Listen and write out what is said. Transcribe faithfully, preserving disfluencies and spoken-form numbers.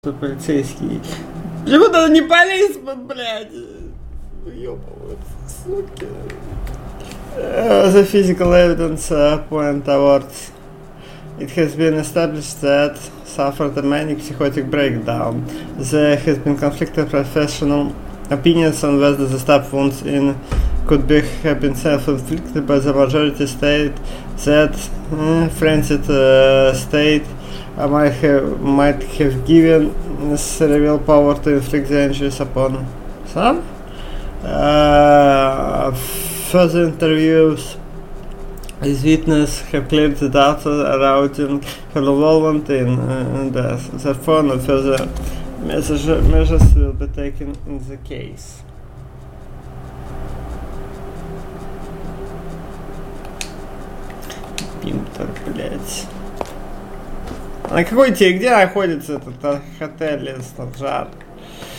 Полицейский. Почему-то не полисмен, блядь. Ёбаный, суки. Uh, the physical evidence uh, point towards it has been established that suffered a manic psychotic breakdown. There has been conflicting professional opinions on whether the stab wounds in could be have been self-inflicted, but the majority state that uh, frenzied uh, state uh, might have might have given cerebral power to inflict the injuries upon some. Uh, further interviews with witnesses have cleared the doubt surrounding her involvement in uh, death. Therefore, no further measure, measures will be taken in the case. Пинтер, блять. А на какой тебе, где находится этот отель Станжар?